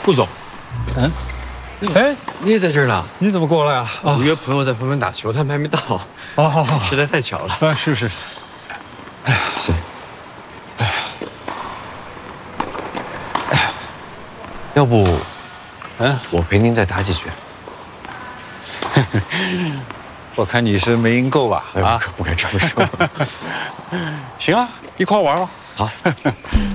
顾总， 嗯，哎， 你也在这儿呢？ 你怎么过来啊？ 我约朋友在旁边打球，他们还没到。 哦，好， 实在太巧了。 啊，是。哎呀， 是。 哎呀， 要不，我陪您再打几局。 我看你是没赢够吧？ 啊，不敢这么说。 行啊，一块玩吧。 好。